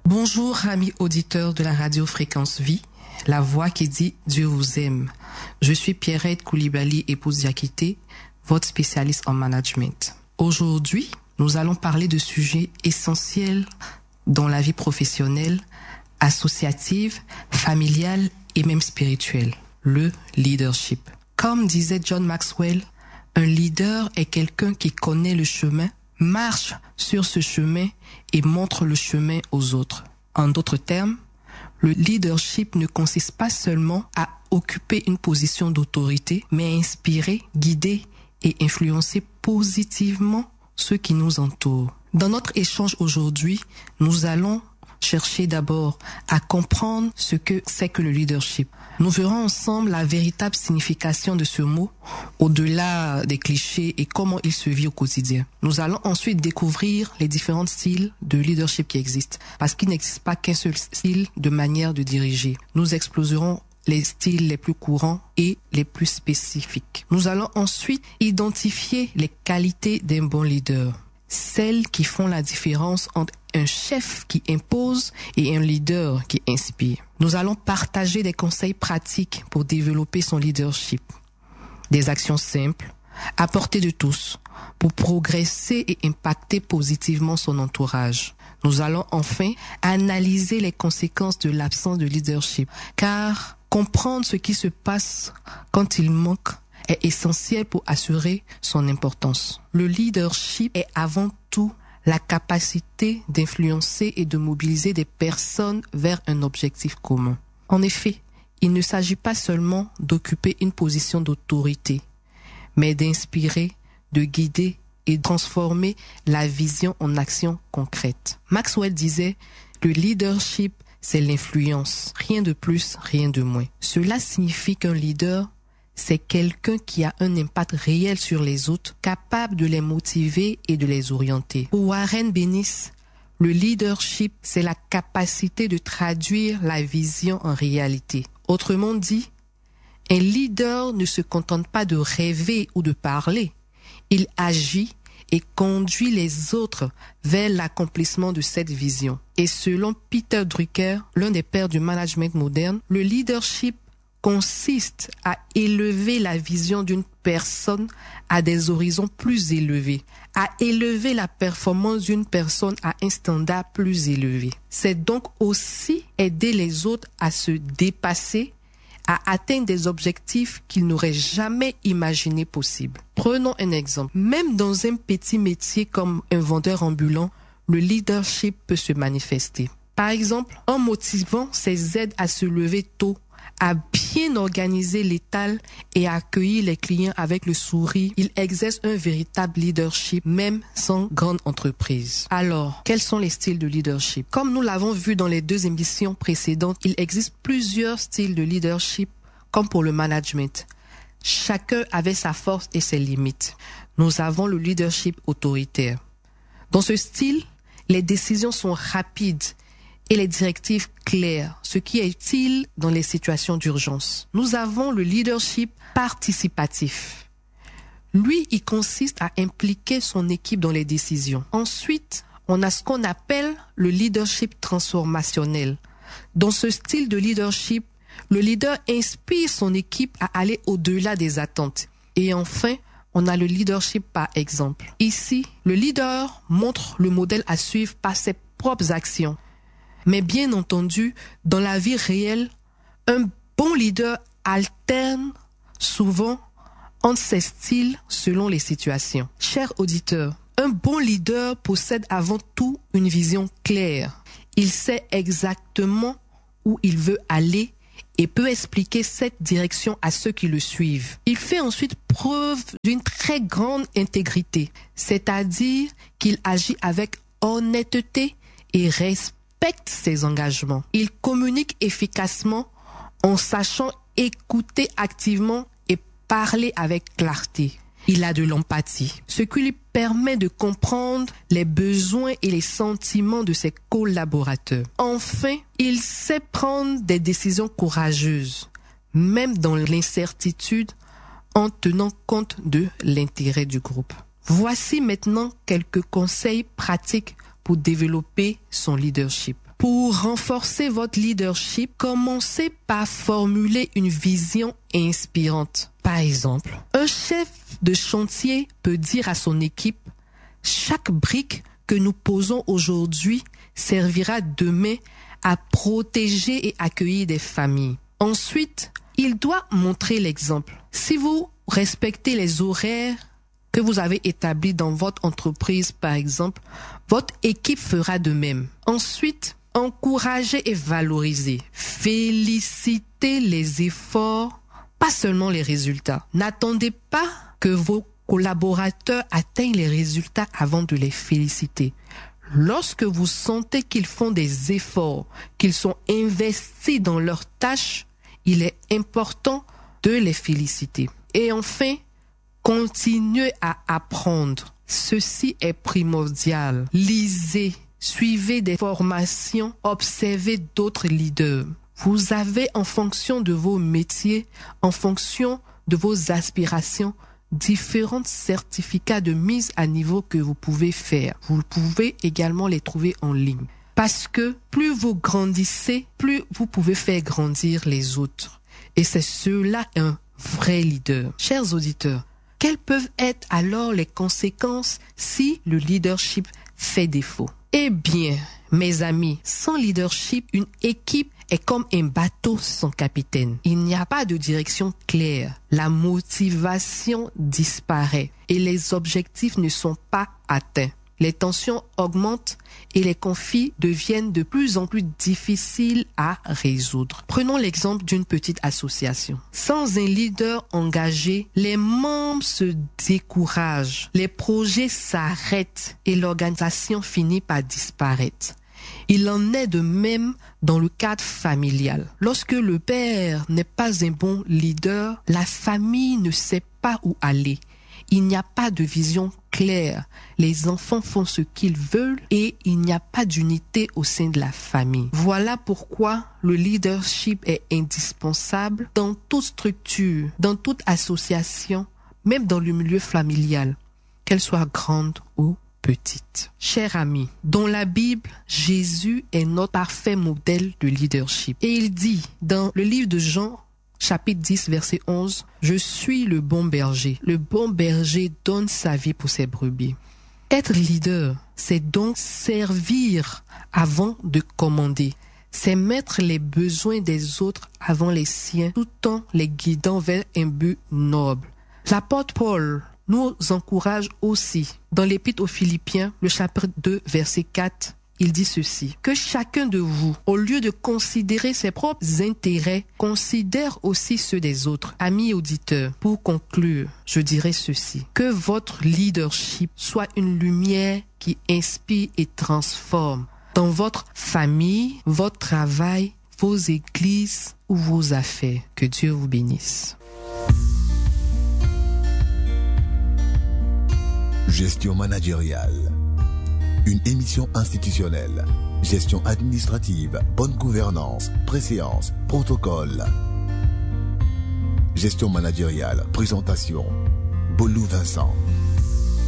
Bonjour amis auditeurs de la radio Fréquence Vie, la voix qui dit Dieu vous aime. Je suis Pierrette Koulibaly, épouse Diakité, votre spécialiste en management. Aujourd'hui, nous allons parler de sujets essentiels dans la vie professionnelle, associative, familiale et même spirituelle, le leadership. Comme disait John Maxwell, un leader est quelqu'un qui connaît le chemin, marche sur ce chemin et montre le chemin aux autres. En d'autres termes, le leadership ne consiste pas seulement à occuper une position d'autorité, mais à inspirer, guider et influencer positivement ceux qui nous entourent. Dans notre échange aujourd'hui, nous allons chercher d'abord à comprendre ce que c'est que le leadership. Nous verrons ensemble la véritable signification de ce mot, au-delà des clichés et comment il se vit au quotidien. Nous allons ensuite découvrir les différents styles de leadership qui existent, parce qu'il n'existe pas qu'un seul style de manière de diriger. Nous exploserons les styles les plus courants et les plus spécifiques. Nous allons ensuite identifier les qualités d'un bon leader, celles qui font la différence entre un chef qui impose et un leader qui inspire. Nous allons partager des conseils pratiques pour développer son leadership, des actions simples, à portée de tous, pour progresser et impacter positivement son entourage. Nous allons enfin analyser les conséquences de l'absence de leadership, car comprendre ce qui se passe quand il manque est essentiel pour assurer son importance. Le leadership est avant tout la capacité d'influencer et de mobiliser des personnes vers un objectif commun. En effet, il ne s'agit pas seulement d'occuper une position d'autorité, mais d'inspirer, de guider et de transformer la vision en action concrète. Maxwell disait, le leadership, c'est l'influence, rien de plus, rien de moins. Cela signifie qu'un leader, c'est quelqu'un qui a un impact réel sur les autres, capable de les motiver et de les orienter. Pour Warren Bennis, le leadership, c'est la capacité de traduire la vision en réalité. Autrement dit, un leader ne se contente pas de rêver ou de parler. Il agit et conduit les autres vers l'accomplissement de cette vision. Et selon Peter Drucker, l'un des pères du management moderne, le leadership consiste à élever la vision d'une personne à des horizons plus élevés, à élever la performance d'une personne à un standard plus élevé. C'est donc aussi aider les autres à se dépasser, à atteindre des objectifs qu'ils n'auraient jamais imaginé possibles. Prenons un exemple. Même dans un petit métier comme un vendeur ambulant, le leadership peut se manifester. Par exemple, en motivant ses aides à se lever tôt, à bien organiser l'étal et à accueillir les clients avec le sourire, il exerce un véritable leadership, même sans grande entreprise. Alors, quels sont les styles de leadership? Comme nous l'avons vu dans les 2 émissions précédentes, il existe plusieurs styles de leadership, comme pour le management. Chacun avait sa force et ses limites. Nous avons le leadership autoritaire. Dans ce style, les décisions sont rapides et les directives claires, ce qui est utile dans les situations d'urgence. Nous avons le leadership participatif. Lui, il consiste à impliquer son équipe dans les décisions. Ensuite, on a ce qu'on appelle le leadership transformationnel. Dans ce style de leadership, le leader inspire son équipe à aller au-delà des attentes. Et enfin, on a le leadership par exemple. Ici, le leader montre le modèle à suivre par ses propres actions. Mais bien entendu, dans la vie réelle, un bon leader alterne souvent entre ses styles selon les situations. Chers auditeurs, un bon leader possède avant tout une vision claire. Il sait exactement où il veut aller et peut expliquer cette direction à ceux qui le suivent. Il fait ensuite preuve d'une très grande intégrité, c'est-à-dire qu'il agit avec honnêteté et respecte ses engagements. Il communique efficacement en sachant écouter activement et parler avec clarté. Il a de l'empathie, ce qui lui permet de comprendre les besoins et les sentiments de ses collaborateurs. Enfin, il sait prendre des décisions courageuses, même dans l'incertitude, en tenant compte de l'intérêt du groupe. Voici maintenant quelques conseils pratiques pour développer son leadership. Pour renforcer votre leadership, commencez par formuler une vision inspirante. Par exemple, un chef de chantier peut dire à son équipe « Chaque brique que nous posons aujourd'hui servira demain à protéger et accueillir des familles. » Ensuite, il doit montrer l'exemple. Si vous respectez les horaires que vous avez établis dans votre entreprise, par exemple, votre équipe fera de même. Ensuite, encouragez et valorisez. Félicitez les efforts, pas seulement les résultats. N'attendez pas que vos collaborateurs atteignent les résultats avant de les féliciter. Lorsque vous sentez qu'ils font des efforts, qu'ils sont investis dans leurs tâches, il est important de les féliciter. Et enfin, continuez à apprendre. Ceci est primordial. Lisez, suivez des formations, observez d'autres leaders. Vous avez, en fonction de vos métiers, en fonction de vos aspirations, différents certificats de mise à niveau que vous pouvez faire. Vous pouvez également les trouver en ligne. Parce que plus vous grandissez, plus vous pouvez faire grandir les autres. Et c'est cela un vrai leader. Chers auditeurs, quelles peuvent être alors les conséquences si le leadership fait défaut? Eh bien, mes amis, sans leadership, une équipe est comme un bateau sans capitaine. Il n'y a pas de direction claire. La motivation disparaît et les objectifs ne sont pas atteints. Les tensions augmentent et les conflits deviennent de plus en plus difficiles à résoudre. Prenons l'exemple d'une petite association. Sans un leader engagé, les membres se découragent, les projets s'arrêtent et l'organisation finit par disparaître. Il en est de même dans le cadre familial. Lorsque le père n'est pas un bon leader, la famille ne sait pas où aller. Il n'y a pas de vision claire. Les enfants font ce qu'ils veulent et il n'y a pas d'unité au sein de la famille. Voilà pourquoi le leadership est indispensable dans toute structure, dans toute association, même dans le milieu familial, qu'elle soit grande ou petite. Chers amis, dans la Bible, Jésus est notre parfait modèle de leadership. Et il dit dans le livre de Jean, chapitre 10, verset 11, « Je suis le bon berger. Le bon berger donne sa vie pour ses brebis. » Être leader, c'est donc servir avant de commander. C'est mettre les besoins des autres avant les siens, tout en les guidant vers un but noble. L'apôtre Paul nous encourage aussi. Dans l'Épître aux Philippiens, le chapitre 2, verset 4, il dit ceci, « Que chacun de vous, au lieu de considérer ses propres intérêts, considère aussi ceux des autres. » Amis auditeurs, pour conclure, je dirais ceci, que votre leadership soit une lumière qui inspire et transforme dans votre famille, votre travail, vos églises ou vos affaires. Que Dieu vous bénisse. Gestion managériale. Une émission institutionnelle. Gestion administrative, bonne gouvernance, préséance, protocole. Gestion managériale, présentation. Bolou Vincent.